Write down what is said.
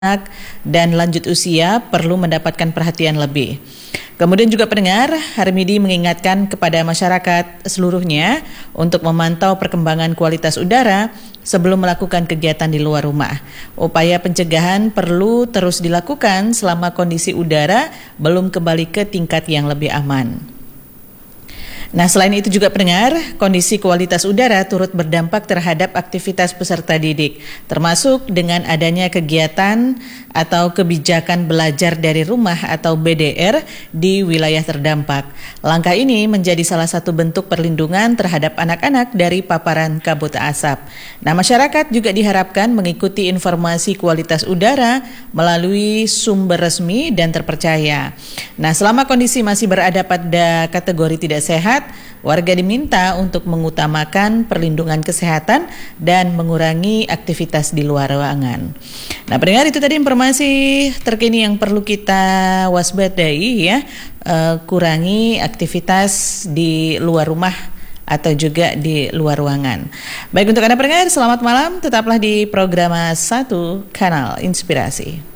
anak dan lanjut usia perlu mendapatkan perhatian lebih. Kemudian juga pendengar, Harmidi mengingatkan kepada masyarakat seluruhnya untuk memantau perkembangan kualitas udara sebelum melakukan kegiatan di luar rumah. Upaya pencegahan perlu terus dilakukan selama kondisi udara belum kembali ke tingkat yang lebih aman. Nah, selain itu juga pendengar, kondisi kualitas udara turut berdampak terhadap aktivitas peserta didik, termasuk dengan adanya kegiatan atau kebijakan belajar dari rumah atau BDR di wilayah terdampak. Langkah ini menjadi salah satu bentuk perlindungan terhadap anak-anak dari paparan kabut asap. Nah, masyarakat juga diharapkan mengikuti informasi kualitas udara melalui sumber resmi dan terpercaya. Nah, selama kondisi masih berada pada kategori tidak sehat, warga diminta untuk mengutamakan perlindungan kesehatan dan mengurangi aktivitas di luar ruangan. Nah, pendengar, itu tadi informasi terkini yang perlu kita waspadai ya. Kurangi aktivitas di luar rumah atau juga di luar ruangan. Baik, untuk Anda pendengar, selamat malam. Tetaplah di program 1 Kanal Inspirasi.